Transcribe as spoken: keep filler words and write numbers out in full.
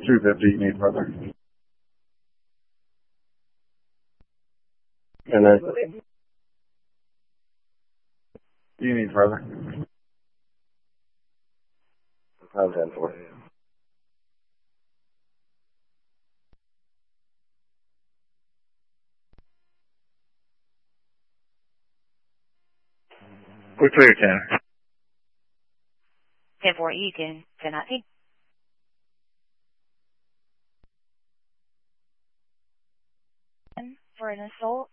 two fifty, you need further. And then, do you need further? Pound ten four. We're clear, ten. ten four, you can ten nineteen. For an assault